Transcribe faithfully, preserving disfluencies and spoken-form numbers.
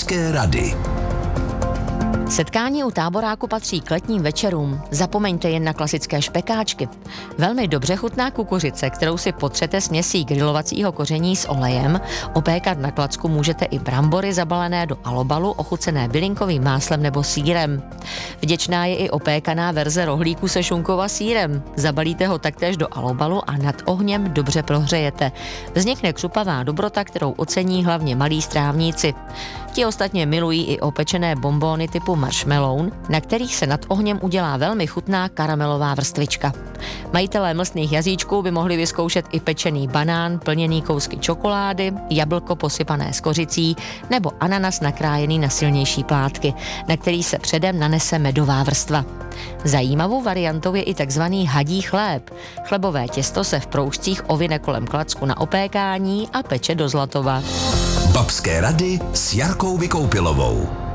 Babské rady. Setkání u táboráku patří k letním večerům. Zapomeňte jen na klasické špekáčky. Velmi dobře chutná kukuřice, kterou si potřete směsí grilovacího koření s olejem. Opékat na klacku můžete i brambory zabalené do alobalu, ochucené bylinkovým máslem nebo sýrem. Vděčná je i opékaná verze rohlíku se šunkou a sýrem. Zabalíte ho taktéž do alobalu a nad ohněm dobře prohřejete. Vznikne křupavá dobrota, kterou ocení hlavně malí strávníci. Ti ostatně milují i opečené bonbóny typu marshmallow, na kterých se nad ohněm udělá velmi chutná karamelová vrstvička. Majitelé mlsných jazyčků by mohli vyzkoušet i pečený banán plněný kousky čokolády, jablko posypané s kořicí nebo ananas nakrájený na silnější plátky, na který se předem nanese medová vrstva. Zajímavou variantou je i takzvaný hadí chléb. Chlebové těsto se v proužcích ovine kolem klacku na opékání a peče do zlatova. Babské rady s Jarkou Vykoupilovou.